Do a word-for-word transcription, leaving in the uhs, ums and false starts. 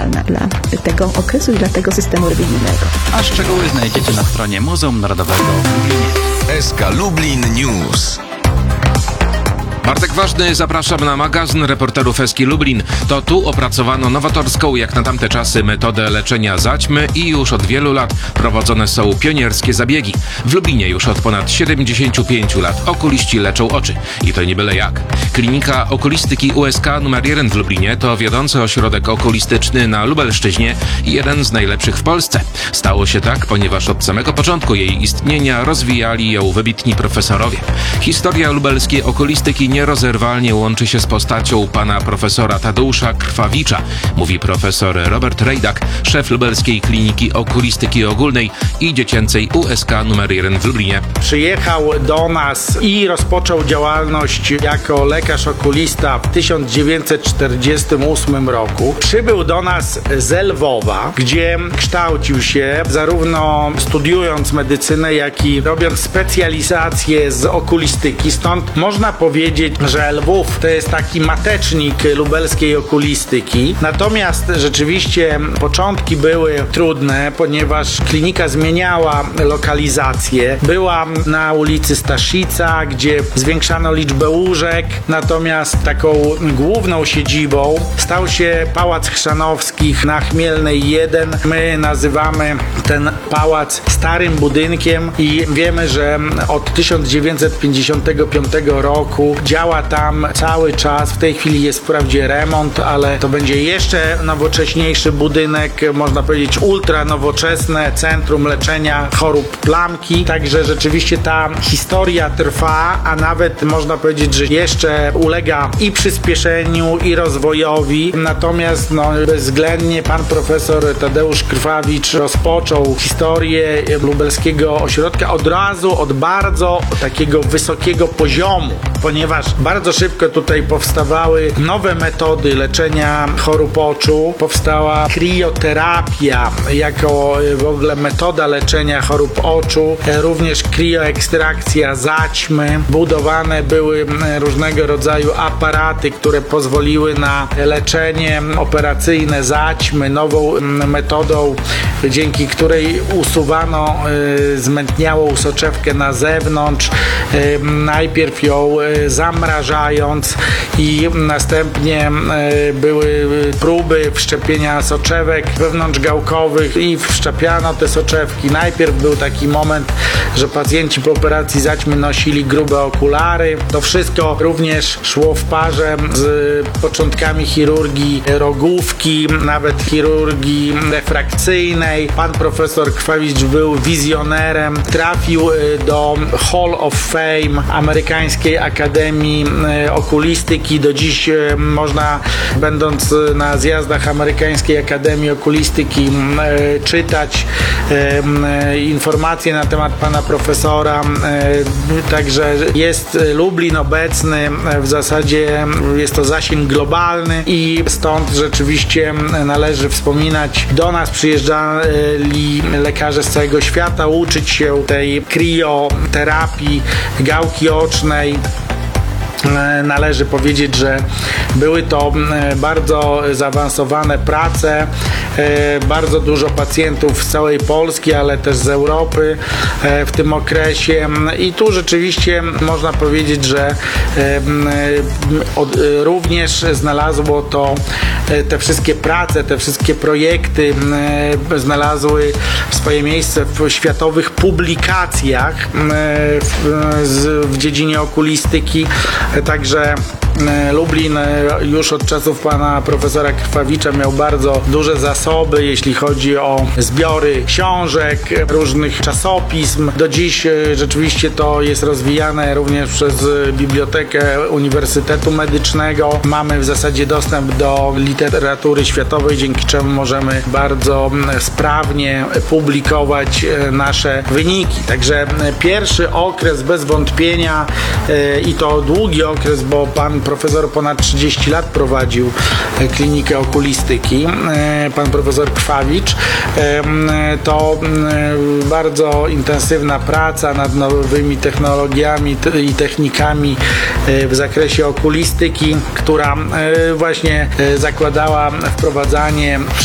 unikalna dla tego okresu i dla tego systemu religijnego. A szczegóły znajdziecie na stronie Muzeum Narodowego w Lublinie. S K Lublin News. Bartek Ważny, zapraszam na magazyn reporterów S K Lublin. To tu opracowano nowatorską jak na tamte czasy metodę leczenia zaćmy i już od wielu lat prowadzone są pionierskie zabiegi. W Lublinie już od ponad siedemdziesięciu pięciu lat okuliści leczą oczy. I to nie byle jak. Klinika okulistyki U S K numer jeden w Lublinie to wiodący ośrodek okulistyczny na Lubelszczyźnie i jeden z najlepszych w Polsce. Stało się tak, ponieważ od samego początku jej istnienia rozwijali ją wybitni profesorowie. Historia lubelskiej okulistyki nierozerwalnie łączy się z postacią pana profesora Tadeusza Krwawicza, mówi profesor Robert Rejdak, szef lubelskiej kliniki okulistyki ogólnej i dziecięcej U S K numer jeden w Lublinie. Przyjechał do nas i rozpoczął działalność jako lekarz okulista w tysiąc dziewięćset czterdziestym ósmym roku. Przybył do nas z Lwowa, gdzie kształcił się zarówno studiując medycynę, jak i robiąc specjalizację z okulistyki. Stąd można powiedzieć, że Lwów to jest taki matecznik lubelskiej okulistyki. Natomiast rzeczywiście początki były trudne, ponieważ klinika zmieniała lokalizację. Była na ulicy Staszica, gdzie zwiększano liczbę łóżek, natomiast taką główną siedzibą stał się Pałac Chrzanowskich na Chmielnej jeden. My nazywamy ten pałac starym budynkiem i wiemy, że od tysiąc dziewięćset pięćdziesiątego piątego roku działa tam cały czas. W tej chwili jest wprawdzie remont, ale to będzie jeszcze nowocześniejszy budynek, można powiedzieć ultra nowoczesne centrum leczenia chorób plamki. Także rzeczywiście ta historia trwa, a nawet można powiedzieć, że jeszcze ulega i przyspieszeniu, i rozwojowi. Natomiast no, bezwzględnie pan profesor Tadeusz Krwawicz rozpoczął historię lubelskiego ośrodka od razu od bardzo takiego wysokiego poziomu, ponieważ bardzo szybko tutaj powstawały nowe metody leczenia chorób oczu. Powstała krioterapia jako w ogóle metoda leczenia chorób oczu, również krioekstrakcja zaćmy. Budowane były różnego rodzaju aparaty, które pozwoliły na leczenie operacyjne zaćmy, nową metodą, dzięki której usuwano zmętniałą soczewkę na zewnątrz, najpierw ją zamrażając i następnie były próby wszczepienia soczewek wewnątrzgałkowych i wszczepiano te soczewki. Najpierw był taki moment, że pacjenci po operacji zaćmy nosili grube okulary. To wszystko również szło w parze z początkami chirurgii rogówki, nawet chirurgii refrakcyjnej. Pan profesor Krwawicz był wizjonerem. Trafił do Hall of Fame Amerykańskiej Akademii Okulistyki. Do dziś można, będąc na zjazdach Amerykańskiej Akademii Okulistyki, czytać informacje na temat pana profesora. Także jest Lublin obecny, w zasadzie jest to zasięg globalny i stąd rzeczywiście należy wspominać, do nas przyjeżdżali lekarze z całego świata uczyć się tej krioterapii gałki ocznej. Należy powiedzieć, że były to bardzo zaawansowane prace, bardzo dużo pacjentów z całej Polski, ale też z Europy w tym okresie i tu rzeczywiście można powiedzieć, że również znalazło to, te wszystkie prace, te wszystkie projekty znalazły swoje miejsce w światowych publikacjach w dziedzinie okulistyki. Także Lublin już od czasów pana profesora Krwawicza miał bardzo duże zasoby, jeśli chodzi o zbiory książek, różnych czasopism. Do dziś rzeczywiście to jest rozwijane również przez Bibliotekę Uniwersytetu Medycznego. Mamy w zasadzie dostęp do literatury światowej, dzięki czemu możemy bardzo sprawnie publikować nasze wyniki. Także pierwszy okres bez wątpienia i to długi okres, bo pan profesor ponad trzydzieści lat prowadził klinikę okulistyki, pan profesor Krwawicz. To bardzo intensywna praca nad nowymi technologiami i technikami w zakresie okulistyki, która właśnie zakładała wprowadzanie